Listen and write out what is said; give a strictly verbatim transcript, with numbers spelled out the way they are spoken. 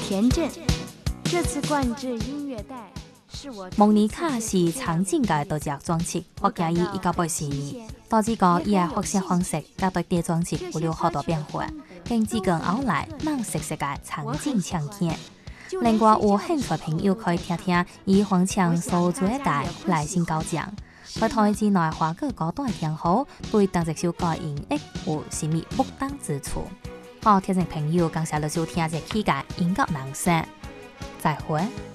田震。这次灌制音乐带是我。 蒙尼卡是场景嘅多隻裝置，我建議依家不是你。導致講伊嘅拍攝方式甲對啲裝置會有好多變化，更至更後來能實實嘅場景呈現。另外有興趣朋友可以聽聽以黃強所做嘅帶來先教講，喺台之內華語嗰段聽好，對當一首歌音樂有甚物不當之處。好，聽眾朋友，感謝你收聽這期嘅音樂人生，再會。